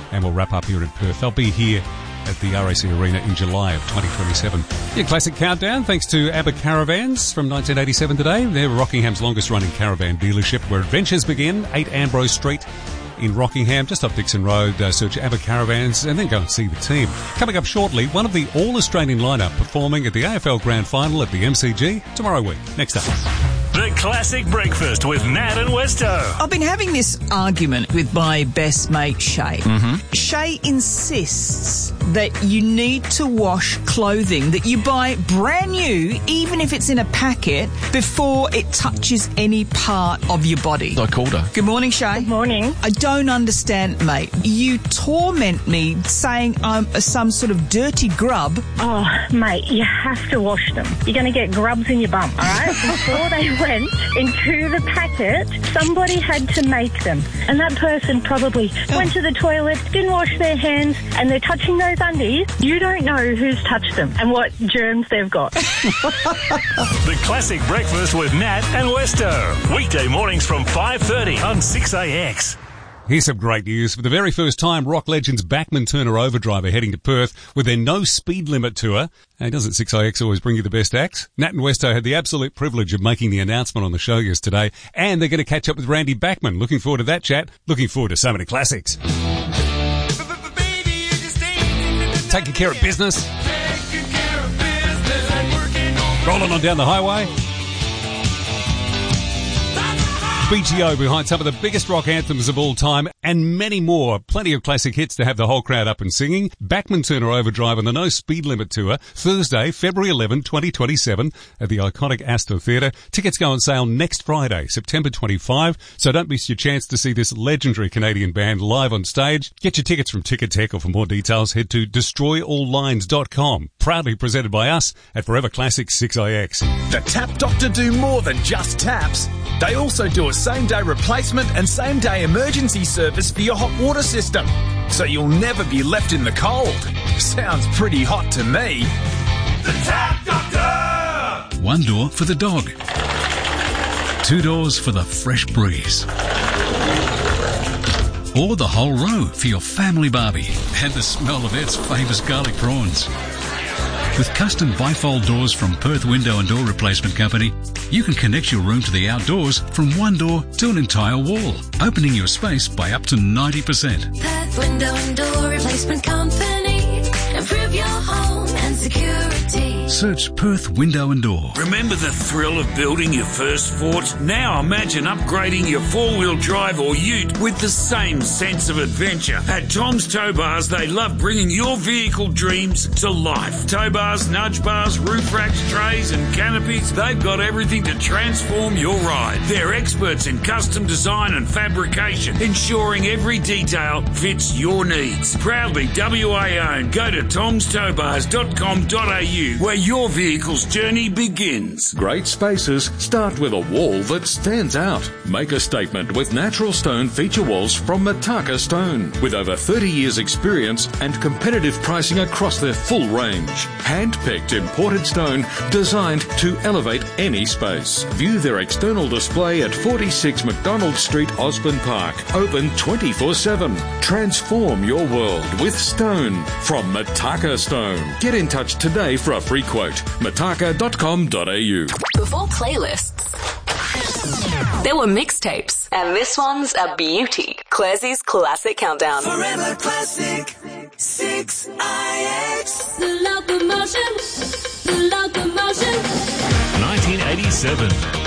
and we'll wrap up here in Perth. They'll be here at the RAC Arena in July of 2027. Your classic countdown, thanks to ABBA Caravans from 1987 today. They're Rockingham's longest-running caravan dealership, where adventures begin, 8 Ambrose Street in Rockingham, just up Dixon Road. Search ABBA Caravans and then go and see the team. Coming up shortly, one of the All-Australian lineup performing at the AFL Grand Final at the MCG tomorrow week. Next up. The Classic Breakfast with Nat and Westo. I've been having this argument with my best mate, Shay. Shay insists that you need to wash clothing that you buy brand new, even if it's in a packet, before it touches any part of your body. I called her. Good morning, Shay. Good morning. I don't understand, mate. You torment me saying I'm some sort of dirty grub. Oh, mate, you have to wash them. You're going to get grubs in your bum, all right? Before they went into the packet, somebody had to make them. And that person probably went to the toilet, didn't wash their hands, and they're touching those undies. You don't know who's touched them and what germs they've got. The Classic Breakfast with Nat and Westo. Weekday mornings from 5:30 on 6AX. Here's some great news. For the very first time, rock legends Bachman Turner Overdrive are heading to Perth with their No Speed Limit tour. Hey, doesn't 6IX always bring you the best acts? Nat and Westo had the absolute privilege of making the announcement on the show yesterday, and they're going to catch up with Randy Bachman. Looking forward to that chat. Looking forward to so many classics. Taking care of business. Rolling on down the highway. BTO behind some of the biggest rock anthems of all time and many more. Plenty of classic hits to have the whole crowd up and singing. Bachman Turner Overdrive on the No Speed Limit Tour, Thursday, February 11, 2027 at the iconic Astor Theatre. Tickets go on sale next Friday, September 25, so don't miss your chance to see this legendary Canadian band live on stage. Get your tickets from Ticketek, or for more details, head to destroyalllines.com. Proudly presented by us at Forever Classic 6IX. The Tap Doctor do more than just taps. They also do a same-day replacement and same-day emergency service for your hot water system, so you'll never be left in the cold. Sounds pretty hot to me. The Tap Doctor! One door for the dog. 2 doors for the fresh breeze. Or the whole row for your family barbie and the smell of its famous garlic prawns. With custom bifold doors from Perth Window and Door Replacement Company, you can connect your room to the outdoors from one door to an entire wall, opening your space by up to 90%. Perth Window and Door Replacement Company. Improve your home and security. Search Perth Window and Door. Remember the thrill of building your first fort? Now imagine upgrading your four-wheel drive or ute with the same sense of adventure. At Tom's Tow Bars, they love bringing your vehicle dreams to life. Tow bars, nudge bars, roof racks, trays and canopies, they've got everything to transform your ride. They're experts in custom design and fabrication, ensuring every detail fits your needs. Proudly WA owned. Go to tomstowbars.com.au where your vehicle's journey begins. Great spaces start with a wall that stands out. Make a statement with natural stone feature walls from Mataka Stone. With over 30 years experience and competitive pricing across their full range. Hand-picked imported stone designed to elevate any space. View their external display at 46 McDonald Street, Osborne Park. Open 24/7. Transform your world with stone from Mataka Stone. Get in touch today for a free quote. Mataka.com.au. Before playlists, there were mixtapes, and this one's a beauty. Claire's Classic Countdown. Forever Classic 6IX. The locomotion. 1987.